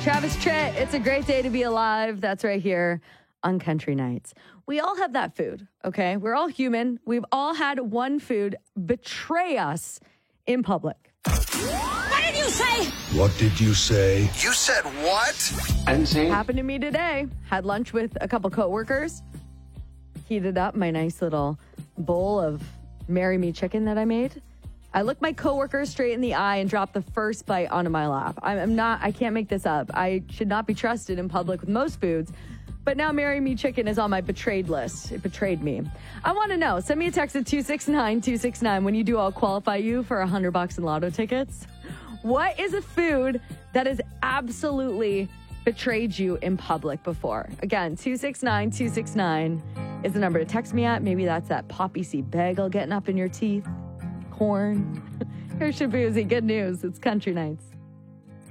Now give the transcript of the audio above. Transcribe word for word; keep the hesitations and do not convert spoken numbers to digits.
Travis Tritt, it's a great day to be alive. That's right here on Country Nights. We all have that food, okay? We're all human. We've all had one food betray us in public. What did you say? What did you say? You said what? I didn't say. Happened to me today. Had lunch with a couple coworkers. Heated up my nice little bowl of Marry Me chicken that I made. I looked my coworker straight in the eye and dropped the first bite onto my lap. I'm not, I can't make this up. I should not be trusted in public with most foods, but now Marry Me chicken is on my betrayed list. It betrayed me. I want to know. Send me a text at two six nine two six nine. When you do, I'll qualify you for a hundred bucks in lotto tickets. What is a food that has absolutely betrayed you in public before? Again, two six nine two six nine is the number to text me at. Maybe that's that poppy seed bagel getting up in your teeth. Corn. Here's Shabuzi. Good news. It's Country Nights.